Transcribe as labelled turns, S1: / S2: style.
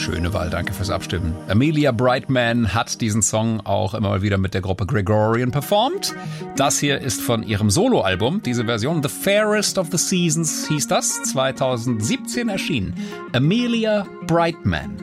S1: Schöne Wahl, danke fürs Abstimmen. Amelia Brightman hat diesen Song auch immer mal wieder mit der Gruppe Gregorian performt. Das hier ist von ihrem Soloalbum, diese Version The Fairest of the Seasons hieß das, 2017 erschienen. Amelia Brightman.